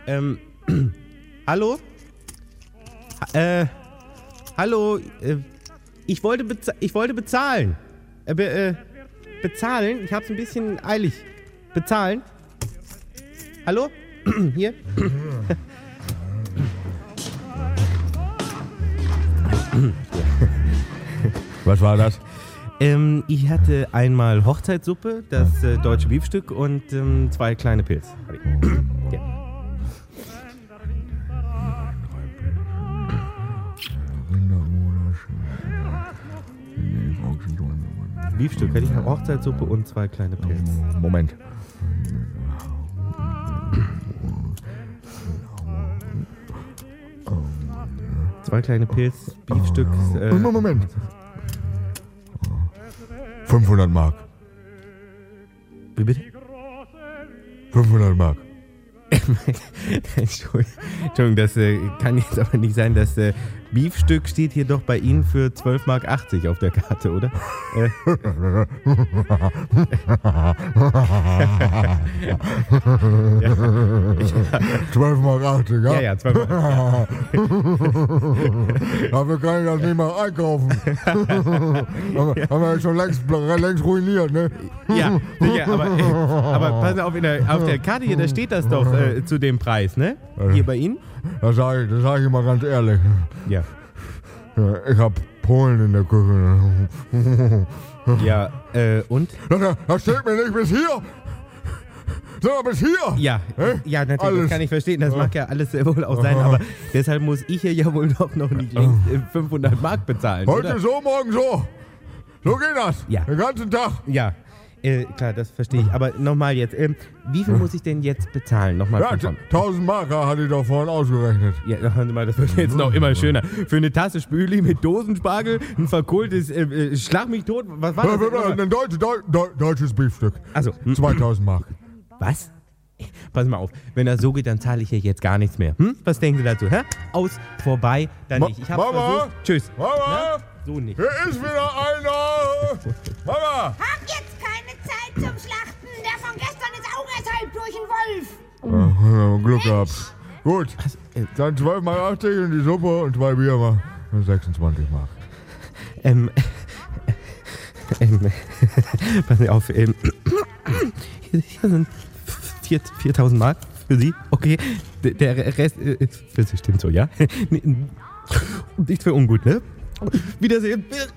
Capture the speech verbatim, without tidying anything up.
Ähm, hallo? Äh, hallo, äh, ich wollte, beza- ich wollte bezahlen. Äh, be- äh, bezahlen? Ich hab's ein bisschen eilig. Bezahlen? Hallo? Hier? Was war das? Ähm, ich hatte einmal Hochzeitssuppe, das äh, deutsche Beefstück und ähm, zwei kleine Pilz. Ja. Beefstück hätte ich Hochzeitssuppe und zwei kleine Pilz. Moment. Zwei kleine Pilz, Beefstück. Äh, Moment. fünfhundert Mark. Wie bitte? fünfhundert Mark. Entschuldigung, das äh, kann jetzt aber nicht sein. Das äh, Beefstück steht hier doch bei Ihnen für zwölf Mark achtzig auf der Karte, oder? Äh. zwölf Mark achtzig, ja? Ja, ja, zwölf Mark. Dafür kann ich das nicht mal einkaufen. haben, wir, haben wir ja schon längst, längst ruiniert, ne? Ja, sicher, aber, äh, aber passen Sie auf, in der, auf der Karte hier, da steht das doch äh, zu dem Preis, ne? Hier bei Ihnen? Das sage ich, das sag ich mal ganz ehrlich. Ja. Ich hab Polen in der Küche. Ja, äh, und? Das, das steht mir nicht bis hier. Sag mal, bis hier. Ja, Hä? ja, natürlich, Alles. das kann ich verstehen, das mag ja alles äh, wohl auch sein, aber deshalb muss ich hier ja wohl doch noch nicht längst äh, fünfhundert Mark bezahlen, Heute oder? so, morgen so. So geht das. Ja. Den ganzen Tag. Ja, äh, klar, das verstehe ich. Aber nochmal jetzt, ähm, wie viel muss ich denn jetzt bezahlen? Nochmal Ja, von vorn. tausend Mark hatte ich doch vorhin ausgerechnet. Ja, hören Sie mal, das wird jetzt noch immer schöner. Für eine Tasse Spüli mit Dosenspargel, ein verkohltes äh, äh, Schlag mich tot, was war das? denn nochmal? Ein deutsches, Deu Deu deutsches Beefstück. Also, zweitausend Mark. was? Pass mal auf, wenn das so geht, dann zahle ich hier jetzt gar nichts mehr. Hm? Was denken Sie dazu? Hä? Aus, vorbei, dann Ma nicht. Ich hab's Mama? versucht. Tschüss. Mama! Na? So nicht. Hier ist wieder einer! Mama! Hab jetzt keine Zeit zum Schlachten. Der von gestern ist auch erst halb durch ein Wolf. Ja, Glück gehabt. Gut, Was, äh, dann zwölf Mark achtzig in die Suppe und zwei Bier mal sechsundzwanzig Mark. ähm, ähm, pass mal auf, ähm, hier, hier sind vier, viertausend Mark für Sie. Okay, D- der Rest, äh, für Sie stimmt so, ja? Nichts für ungut, ne? Wiedersehen.